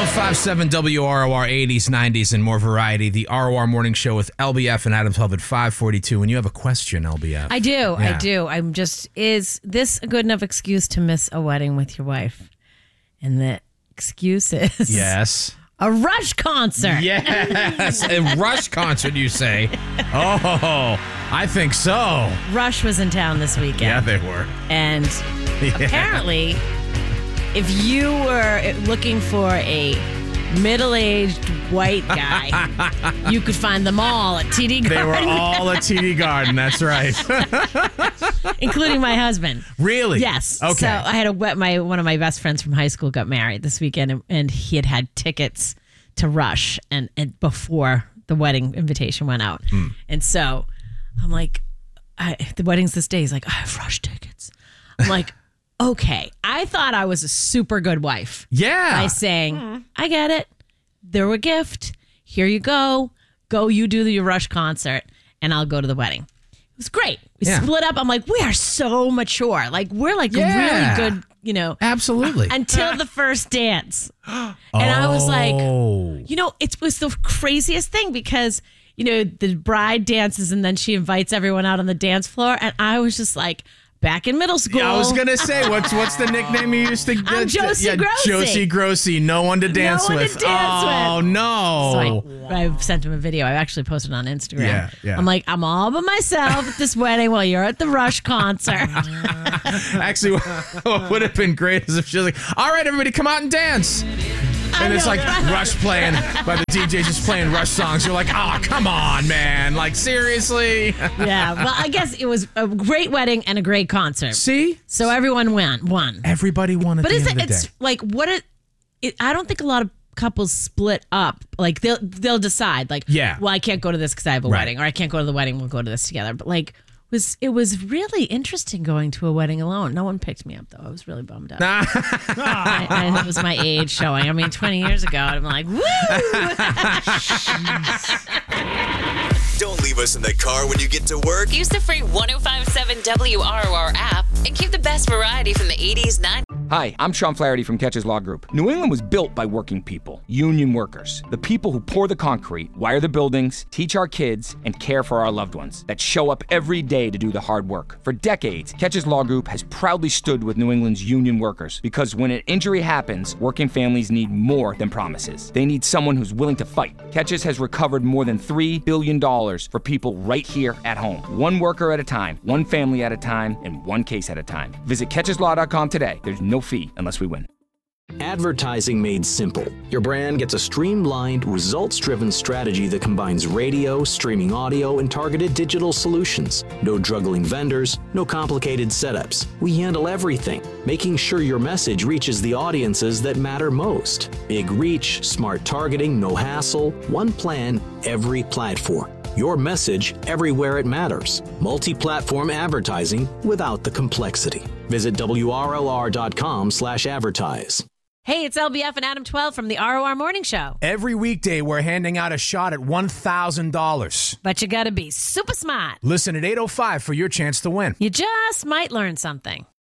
1057 WROR 80s, 90s, and more variety. The ROR Morning Show with LBF and Adam 12 at 542. And you have a question, LBF. I do. I'm just, is this a good enough excuse to miss a wedding with your wife? And the excuse is... Yes. A Rush concert. Yes. A Rush concert, you say. Oh, I think so. Rush was in town this weekend. Yeah, they were. And apparently... If you were looking for a middle-aged white guy, you could find them all at TD Garden. They were all at TD Garden, that's right. Including my husband. Really? Yes. Okay. So I had one of my best friends from high school got married this weekend, and he had tickets to Rush and before the wedding invitation went out. And so I'm like, the wedding's this day. He's like, I have Rush tickets. I'm like, okay, I thought I was a super good wife. Yeah. By saying, I get it. They're a gift. Here you go. Go, you do your Rush concert, and I'll go to the wedding. It was great. We split up. I'm like, we are so mature. Like, we're like really good, Absolutely. Until the first dance. And I was like, it was the craziest thing because, the bride dances and then she invites everyone out on the dance floor. And I was just like, back in middle school. Yeah, I was gonna say, what's the nickname you used to get? I'm Josie Grossi. Josie Grossi. No one to dance with. Oh no! So I sent him a video. I actually posted it on Instagram. Yeah. I'm like, I'm all by myself at this wedding while you're at the Rush concert. Actually, what would have been great is if she was like, "All right, everybody, come out and dance." And it's like Rush playing, by the DJ just playing Rush songs. You're like, oh, come on, man. Like, seriously? Yeah. Well, I guess it was a great wedding and a great concert. See? So everyone won. Everybody won at the end of the day. It's like, I don't think a lot of couples split up. Like, they'll decide, like, well, I can't go to this because I have a wedding. Or I can't go to the wedding. We'll go to this together. But, like, it was really interesting going to a wedding alone. No one picked me up, though. I was really bummed out. It was my age showing. I mean, 20 years ago, I'm like, woo! Don't leave us in the car when you get to work. Use the free 1057 WROR app and keep the best variety from the 80s, 90s. Hi, I'm Sean Flaherty from Catches Law Group. New England was built by working people, union workers, the people who pour the concrete, wire the buildings, teach our kids, and care for our loved ones, that show up every day to do the hard work. For decades, Catches Law Group has proudly stood with New England's union workers because when an injury happens, working families need more than promises. They need someone who's willing to fight. Catches has recovered more than $3 billion for people right here at home. One worker at a time, one family at a time, and one case at a time. Visit catcheslaw.com today. There's no fee unless we win. Advertising made simple. Your brand gets a streamlined, results-driven strategy that combines radio, streaming audio, and targeted digital solutions. No juggling vendors, no complicated setups. We handle everything, making sure your message reaches the audiences that matter most. Big reach, smart targeting, no hassle, one plan, every platform. Your message everywhere it matters. Multi-platform advertising without the complexity. Visit WROR.com/advertise. Hey, it's LBF and Adam 12 from the ROR Morning Show. Every weekday, we're handing out a shot at $1,000. But you gotta be super smart. Listen at 8:05 for your chance to win. You just might learn something.